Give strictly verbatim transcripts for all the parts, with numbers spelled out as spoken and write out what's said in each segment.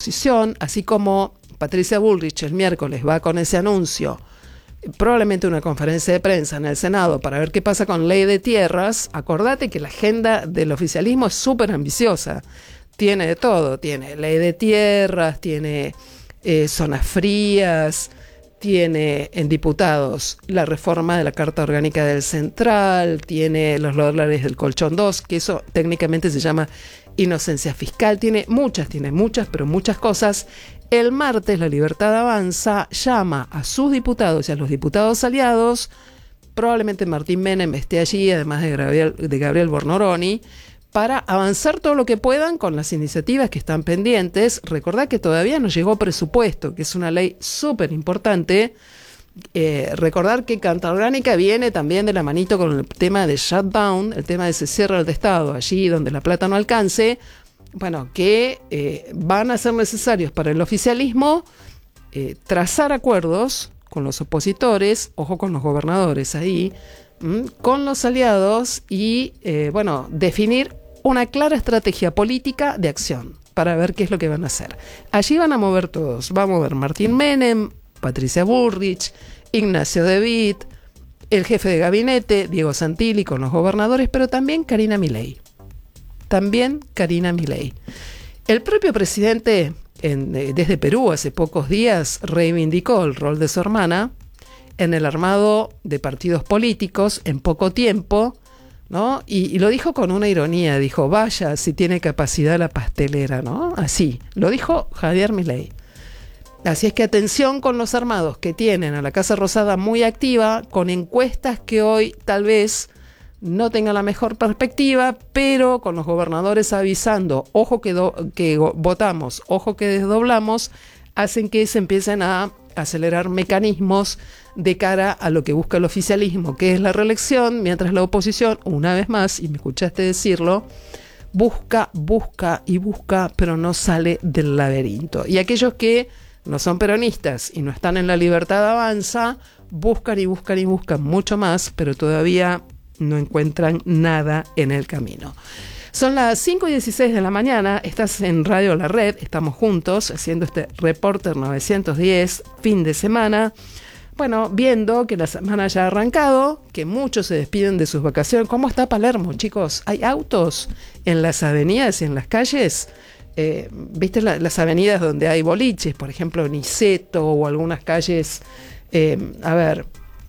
oposición, así como Patricia Bullrich el miércoles va con ese anuncio, probablemente una conferencia de prensa en el Senado para ver qué pasa con ley de tierras. Acordate que la agenda del oficialismo es súper ambiciosa. Tiene de todo, tiene ley de tierras, tiene eh, zonas frías, tiene en diputados la reforma de la Carta Orgánica del Central, tiene los dólares del colchón dos, que eso técnicamente se llama inocencia fiscal, tiene muchas, tiene muchas, pero muchas cosas. El martes La Libertad Avanza llama a sus diputados y a los diputados aliados, probablemente Martín Menem esté allí, además de Gabriel, de Gabriel Bornoroni, para avanzar todo lo que puedan con las iniciativas que están pendientes. Recordad que todavía no llegó presupuesto, que es una ley súper importante. Eh, recordar que Carta Orgánica viene también de la manito con el tema de shutdown, el tema de ese cierre del Estado, allí donde la plata no alcance. Bueno, que eh, van a ser necesarios para el oficialismo eh, trazar acuerdos con los opositores, ojo con los gobernadores ahí, mmm, con los aliados y, eh, bueno, definir una clara estrategia política de acción para ver qué es lo que van a hacer. Allí van a mover todos. Va a mover Martín Menem, Patricia Bullrich, Ignacio De Witt, el jefe de gabinete, Diego Santilli, con los gobernadores, pero también Karina Milei. También Karina Milei. El propio presidente, en, eh, desde Perú, hace pocos días, reivindicó el rol de su hermana en el armado de partidos políticos en poco tiempo, ¿no? Y, y lo dijo con una ironía, dijo, vaya, si tiene capacidad la pastelera, ¿no? Así, lo dijo Javier Milei. Así es que atención con los armados que tienen a la Casa Rosada muy activa, con encuestas que hoy tal vez no tengan la mejor perspectiva, pero con los gobernadores avisando, ojo que, do, que votamos, ojo que desdoblamos, hacen que se empiecen a acelerar mecanismos de cara a lo que busca el oficialismo, que es la reelección, mientras la oposición, una vez más, y me escuchaste decirlo, busca, busca y busca, pero no sale del laberinto. Y aquellos que no son peronistas y no están en La Libertad Avanza, buscan y buscan y buscan mucho más, pero todavía no encuentran nada en el camino. Son las cinco y dieciséis de la mañana, estás en Radio La Red, estamos juntos haciendo este Reporter novecientos diez, fin de semana. Bueno, viendo que la semana ya ha arrancado, que muchos se despiden de sus vacaciones. ¿Cómo está Palermo, chicos? ¿Hay autos en las avenidas y en las calles? Eh, ¿Viste la, las avenidas donde hay boliches? Por ejemplo, Niceto o algunas calles, eh, a ver,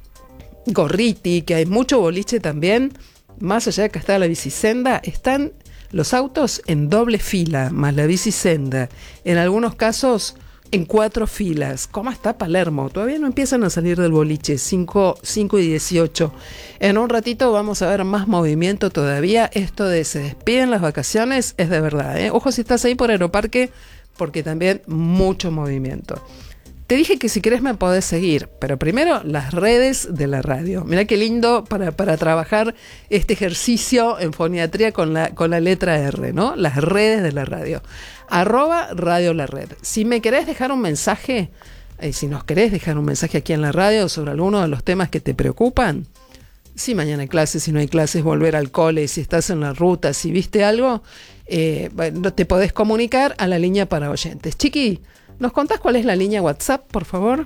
Gorriti, que hay mucho boliche también. Más allá de que está la bicisenda, están los autos en doble fila, más la bicisenda. En algunos casos, en cuatro filas. ¿Cómo está Palermo? Todavía no empiezan a salir del boliche, cinco y dieciocho. En un ratito vamos a ver más movimiento todavía. Esto de se despiden las vacaciones es de verdad, ¿eh? Ojo si estás ahí por Aeroparque, porque también mucho movimiento. Te dije que si querés me podés seguir, pero primero las redes de la radio. Mirá qué lindo para, para trabajar este ejercicio en foniatría con la, con la letra R, ¿no? Las redes de la radio. Arroba Radio La Red. Si me querés dejar un mensaje, eh, si nos querés dejar un mensaje aquí en la radio sobre alguno de los temas que te preocupan, si mañana hay clases, si no hay clases, volver al cole, si estás en la ruta, si viste algo, eh, bueno, te podés comunicar a la línea para oyentes. Chiqui, ¿nos contás cuál es la línea WhatsApp, por favor?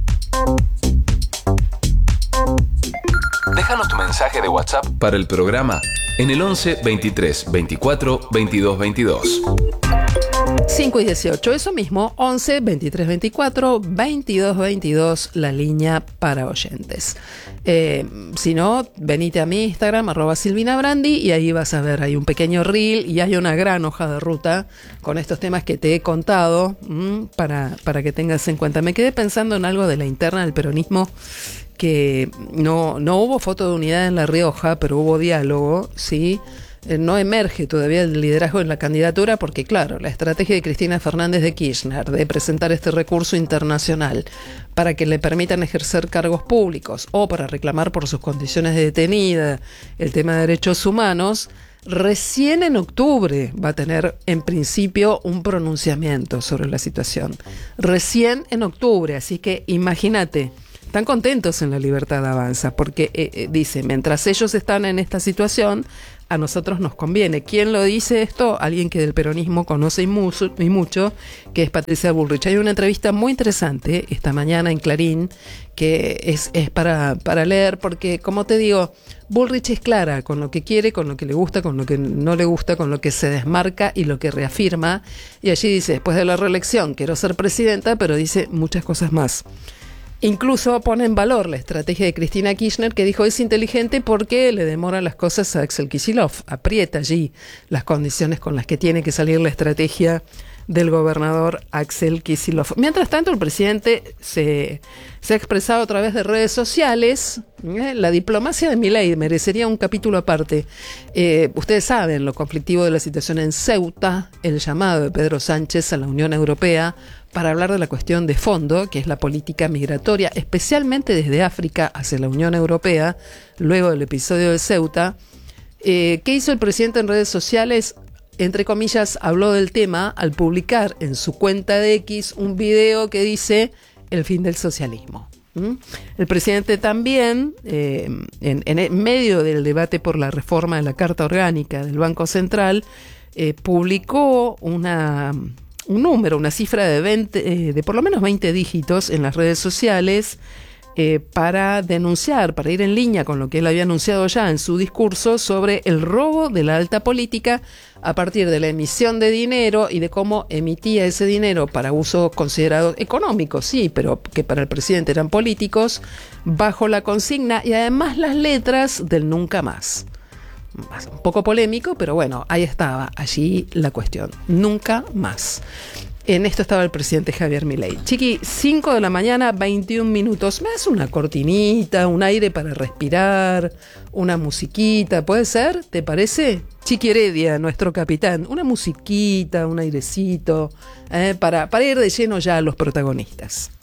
Déjanos tu mensaje de WhatsApp para el programa en el once, veintitrés, veinticuatro, veintidós, veintidós. cinco y dieciocho, eso mismo, once, veintitrés, veinticuatro, veintidós, veintidós, la línea para oyentes. Eh, si no, venite a mi Instagram, arroba Silvina Brandi, y ahí vas a ver, hay un pequeño reel y hay una gran hoja de ruta con estos temas que te he contado, mmm, para, para que tengas en cuenta. Me quedé pensando en algo de la interna del peronismo, que no, no hubo foto de unidad en La Rioja, pero hubo diálogo, ¿sí? No emerge todavía el liderazgo en la candidatura porque, claro, la estrategia de Cristina Fernández de Kirchner de presentar este recurso internacional para que le permitan ejercer cargos públicos o para reclamar por sus condiciones de detenida el tema de derechos humanos, recién en octubre va a tener en principio un pronunciamiento sobre la situación. Recién en octubre, así que imagínate. Están contentos en La Libertad Avanza porque eh, eh, dice, mientras ellos están en esta situación, a nosotros nos conviene. ¿Quién lo dice esto? Alguien que del peronismo conoce y mucho, y mucho, que es Patricia Bullrich. Hay una entrevista muy interesante esta mañana en Clarín, que es, es para, para leer, porque, como te digo, Bullrich es clara con lo que quiere, con lo que le gusta, con lo que no le gusta, con lo que se desmarca y lo que reafirma. Y allí dice, después de la reelección, quiero ser presidenta, pero dice muchas cosas más. Incluso pone en valor la estrategia de Cristina Kirchner, que dijo es inteligente porque le demora las cosas a Axel Kicillof. Aprieta allí las condiciones con las que tiene que salir la estrategia del gobernador Axel Kicillof. Mientras tanto, el presidente se, se ha expresado a través de redes sociales. ¿eh? La diplomacia de Milei merecería un capítulo aparte. Eh, ustedes saben lo conflictivo de la situación en Ceuta, el llamado de Pedro Sánchez a la Unión Europea para hablar de la cuestión de fondo, que es la política migratoria, especialmente desde África hacia la Unión Europea, luego del episodio de Ceuta. Eh, ¿Qué hizo el presidente en redes sociales? Entre comillas, habló del tema al publicar en su cuenta de X un video que dice el fin del socialismo. ¿Mm? El presidente también, eh, en, en medio del debate por la reforma de la Carta Orgánica del Banco Central, eh, publicó una... un número, una cifra de, veinte, eh, de por lo menos veinte dígitos en las redes sociales eh, para denunciar, para ir en línea con lo que él había anunciado ya en su discurso sobre el robo de la alta política a partir de la emisión de dinero y de cómo emitía ese dinero para usos considerados económicos, sí, pero que para el presidente eran políticos, bajo la consigna y además las letras del nunca más. Un poco polémico, pero bueno, ahí estaba, allí la cuestión. Nunca más. En esto estaba el presidente Javier Milei. Chiqui, cinco de la mañana, veintiún minutos. ¿Me das una cortinita, un aire para respirar, una musiquita? ¿Puede ser? ¿Te parece? Chiqui Heredia, nuestro capitán. Una musiquita, un airecito, eh, para, para ir de lleno ya a los protagonistas.